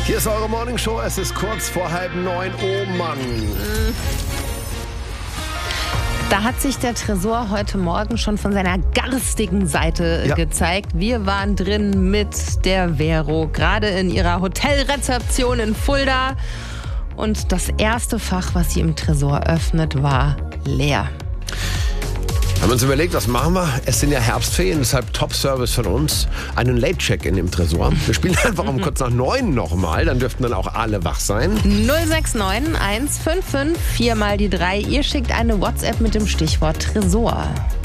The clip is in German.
Hier ist eure Morningshow. Es ist kurz vor 8:30. Oh Mann. Da hat sich der Tresor heute Morgen schon von seiner garstigen Seite gezeigt. Wir waren drin mit der Vero, gerade in ihrer Hotelrezeption in Fulda. Und das erste Fach, was sie im Tresor öffnet, war leer. Haben wir uns überlegt, was machen wir? Es sind ja Herbstferien, deshalb Top-Service von uns. Einen Late-Check-In im Tresor. Wir spielen einfach um kurz nach 9 nochmal, dann dürften dann auch alle wach sein. 069 155 4 mal die 3. Ihr schickt eine WhatsApp mit dem Stichwort Tresor.